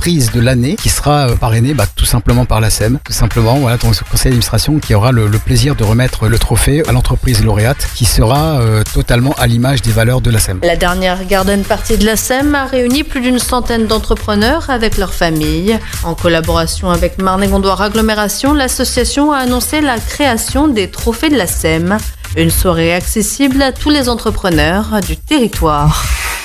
entreprise de l'année qui sera parrainée tout simplement par la SEM. Tout simplement, voilà, ton conseil d'administration qui aura le plaisir de remettre le trophée à l'entreprise lauréate qui sera totalement à l'image des valeurs de la SEM. La dernière Garden Party de la SEM a réuni plus d'une centaine d'entrepreneurs avec leurs familles. En collaboration avec Marne-et-Gondoire Agglomération, l'association a annoncé la création des trophées de la SEM. Une soirée accessible à tous les entrepreneurs du territoire.